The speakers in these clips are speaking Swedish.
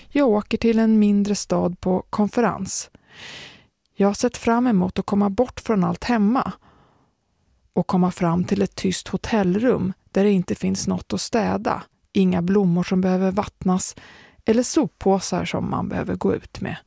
Jag åker till en mindre stad på konferens. Jag har sett fram emot att komma bort från allt hemma och komma fram till ett tyst hotellrum där det inte finns något att städa, inga blommor som behöver vattnas eller soppåsar som man behöver gå ut med.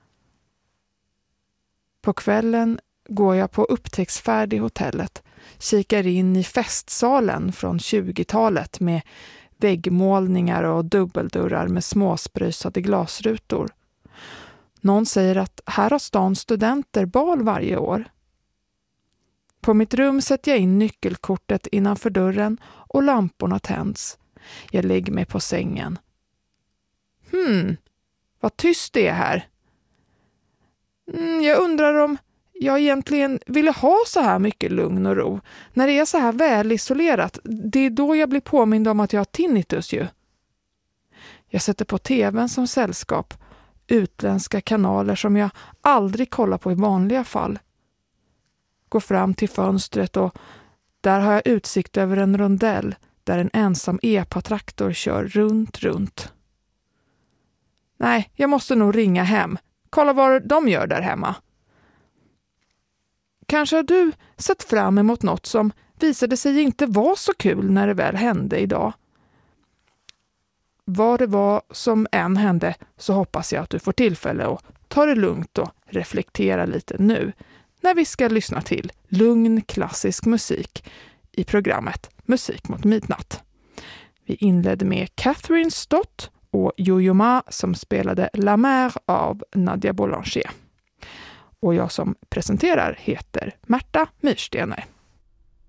På kvällen går jag på upptäcktsfärd i hotellet, kikar in i festsalen från 20-talet med väggmålningar och dubbeldörrar med småspröjsade glasrutor. Någon säger att här har stans studenter bal varje år. På mitt rum sätter jag in nyckelkortet innanför dörren och lamporna tänds. Jag lägger mig på sängen. Vad tyst det är här. Jag undrar om jag egentligen ville ha så här mycket lugn och ro. När det är så här väl isolerat, det är då jag blir påmind om att jag har tinnitus ju. Jag sätter på tvn som sällskap. Utländska kanaler som jag aldrig kollar på i vanliga fall. Går fram till fönstret och där har jag utsikt över en rondell där en ensam epatraktor kör runt. Nej, jag måste nog ringa hem. Kolla vad de gör där hemma. Kanske har du sett fram emot något som visade sig inte vara så kul när det väl hände idag. Vad det var som än hände så hoppas jag att du får tillfälle att ta det lugnt och reflektera lite nu när vi ska lyssna till lugn klassisk musik i programmet Musik mot midnatt. Vi inledde med Catherine Stott och Yo-Yo Ma som spelade La Mer av Nadia Boulanger. Och jag som presenterar heter Märta Myrstener.